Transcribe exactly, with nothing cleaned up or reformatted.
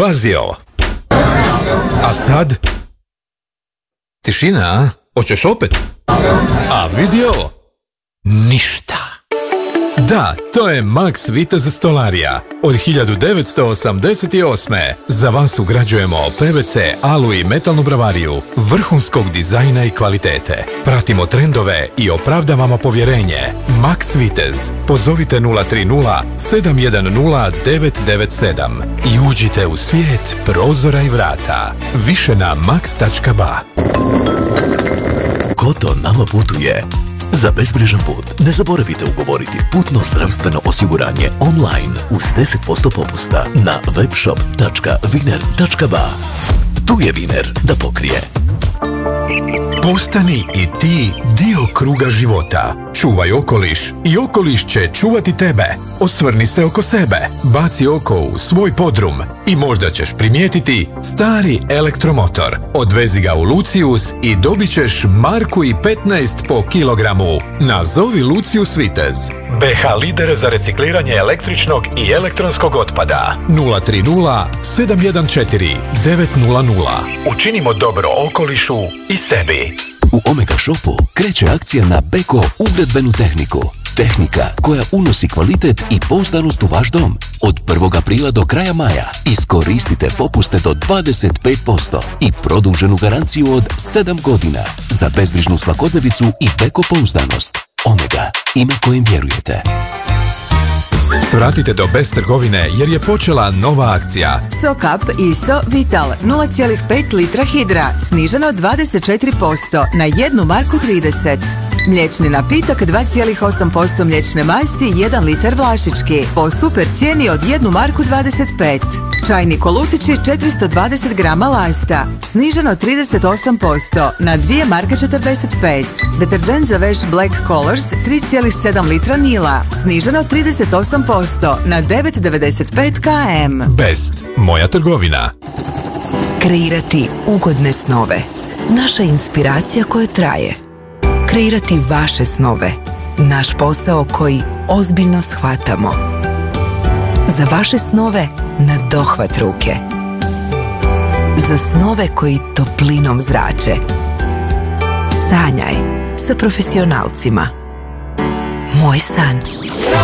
pazi ovo. A sad? Tišina, a? Hoćeš opet? A vidi ovo? Ništa. Da, to je Max Vitez stolarija. Od hiljadu devetsto osamdeset osme. Za vas ugrađujemo P V C, alu i metalnu bravariju vrhunskog dizajna i kvalitete. Pratimo trendove i opravdavamo povjerenje. Max Vitez. Pozovite nula tri nula sedam jedan nula devet devet sedam i uđite u svijet prozora i vrata. Više na max tačka ba. Ko to nama putuje? Za bezbrižan put ne zaboravite ugovoriti putno zdravstveno osiguranje online uz deset posto popusta na webshop tačka viner tačka ba. Tu je Viner da pokrije. Postani i ti dio kruga života. Čuvaj okoliš i okoliš će čuvati tebe. Osvrni se oko sebe, baci oko u svoj podrum i možda ćeš primijetiti stari elektromotor. Odvezi ga u Lucius i dobit ćeš marku i petnaest po kilogramu. Nazovi Lucius Vitez. B H lider za recikliranje električnog i elektronskog otpada. nula tri nula sedam jedan četiri devet nula nula. Učinimo dobro okolišu i sebi. U Omega Shopu kreće akcija na Beko ugradbenu tehniku. Tehnika koja unosi kvalitet i pouzdanost u vaš dom. Od prvog aprila do kraja maja iskoristite popuste do dvadeset pet posto i produženu garanciju od sedam godina za bezbrižnu svakodnevicu i Beko pouzdanost. Omega, ime kojem vjerujete. Svratite do Best trgovine jer je počela nova akcija. Sokap Iso Vital nula zarez pet litra hidra sniženo dvadeset četiri posto na jednu marku trideset. Mliječni napitak dva zarez osam posto mliječne masti jedan litar vlašički po super cijeni od jednu marku dvadeset pet. Čajni kolutići četiristo dvadeset grama lasta sniženo trideset osam posto na dvije marke četrdeset pet. Deterđent za veš Black Colors tri zarez sedam litra Nila sniženo trideset osam posto na devet zarez devedeset pet km. Best, moja trgovina. Kreirati ugodne snove. Naša inspiracija koja traje. Kreirati vaše snove. Naš posao koji ozbiljno shvatamo. Za vaše snove na dohvat ruke. Za snove koji toplinom zrače. Sanjaj sa profesionalcima. Moj san.